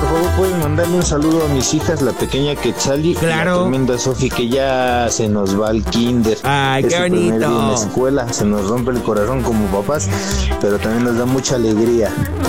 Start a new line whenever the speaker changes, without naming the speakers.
por favor pueden mandarle un saludo a mis hijas, la pequeña Quetzali,
claro,
y la tremenda Sofi, que ya se nos va al kinder.
Ay, qué bonito.
Primer día en la escuela, se nos rompe el corazón como papás, pero también nos da mucha alegría.